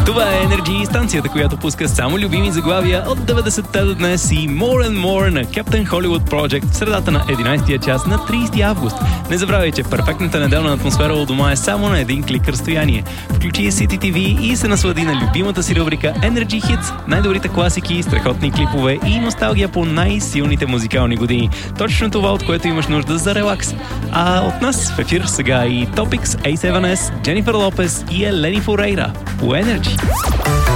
Това е Energy, станцията, която пуска само любими заглавия от 90-те до днес и More and More на Captain Hollywood Project в средата на 11-тия час на 30 август. Не забравяй, че перфектната неделна атмосфера у дома е само на един клик разстояние. Включи City TV и се наслади на любимата си рубрика Energy Hits, най-добрите класики, страхотни клипове и носталгия по най-силните музикални години. Точно това, от което имаш нужда за релакс. А от нас в ефир сега и Topics, A7S, Дженифър Лопес и Елени Форейра по Energy.